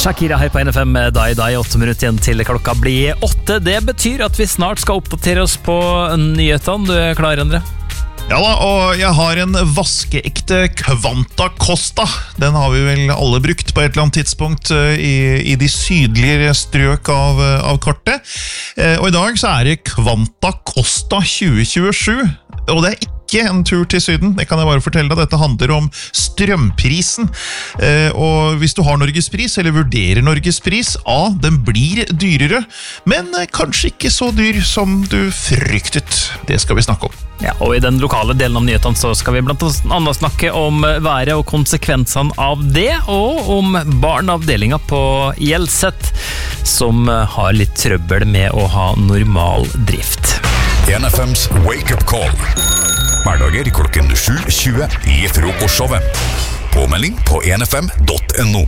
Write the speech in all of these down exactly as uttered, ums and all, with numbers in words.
Shakira her på N F M med Dai Dai, åtte minutter igjen til klokka blir åtte. Det betyr at vi snart skal oppdatere oss på nyhetene. Du er klar, Endre? Ja da, og jeg har en vaskeekte Quanta Costa. Den har vi vel alle brukt på et eller annet tidspunkt i, i de sydligere strøk av, av kartet. Og i dag så er det Quanta Costa tjue tjuesju, og det er ikke en tur til Syden. Det kan jeg bare fortelle deg. Dette handler om strømprisen. Og hvis du har Norgespris, eller vurderer Norgespris, ja, den blir dyrere, men kanskje ikke så dyr som du fryktet. Det skal vi snakke om. Ja, og i den lokale delen av nyhetene så skal vi blant annet snakke om været og konsekvensene av det, og om barneavdelinga på Hjelset, som har litt trøbbel med å ha normal drift. N F M's Wake Up Call. Hverdager klokken sju tjue i frokostshowet. Påmelding på n f m punktum n o.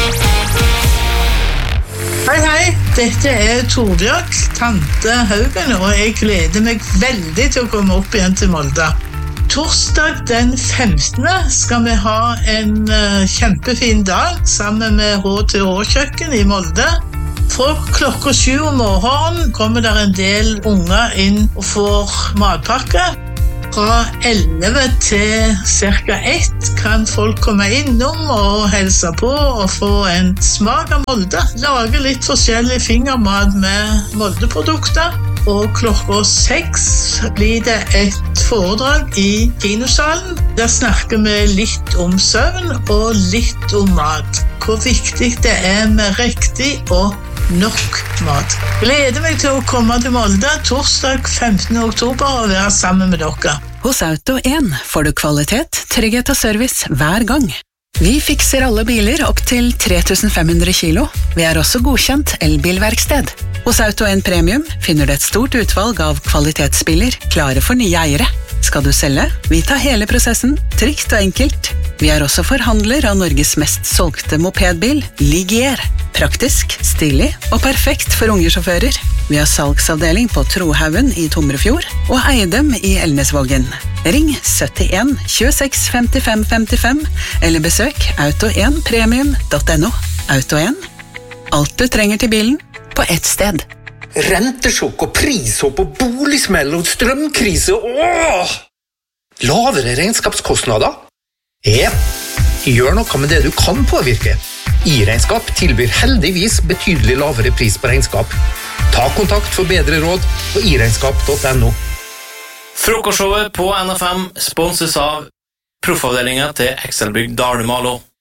Hei, hei. Dette er Torbjørg, tante Haugen, og jeg gleder meg veldig til å komme opp igjen til Molde. Torsdag den femtende skal vi ha en uh, kjempefin dag sammen med H T H-kjøkken i Molde. Fra klokka sju om morgenen kommer der en del unger inn og får matpakke. Fra elleve til cirka ett kan folk komme innom og helse på og få en smak av Molde. Lage litt forskjellig fingermat med Molde-produkter. Og klokka seks blir det et foredrag i kinosalen. Der snakker vi litt om søvn og litt om mat. Hvor viktig det er med riktig og nok mat. Gleder meg til å komme til Molde torsdag femtende oktober og være sammen med dere. Hos Auto en får du kvalitet, trygghet og service hver gang. Vi fikser alle biler opp til tre tusen fem hundre kilo. Vi er også godkjent elbilverksted. Hos Auto en Premium finner du et stort utvalg av kvalitetsbiler klare for nye eiere. Skal du selge? Vi tar hele prosessen, trygt og enkelt. Vi er også forhandler av Norges mest solgte mopedbil, Ligier. Praktisk, stilig og perfekt for unge sjåfører. Vi har salgsavdeling på Trohaugen i Tomrefjord og Eidem i Elnesvågen. Ring syttien tjueseks femtifem femtifem eller besøk auto en premium punktum n o. Auto en. Alt du trenger til bilen på ett sted. Rentesjokk og prishopp og boligsmell og strømkrise. Åh! Lavere regnskapskostnader? Ja, gjør noe med det du kan påvirke. I-regnskap tilbyr heldigvis betydelig lavere pris på regnskap. Ta kontakt for bedre råd på i regnskap punktum n o. Frokostshowet på N F M sponses av proffavdelingen til Excelbygg Dalmalo.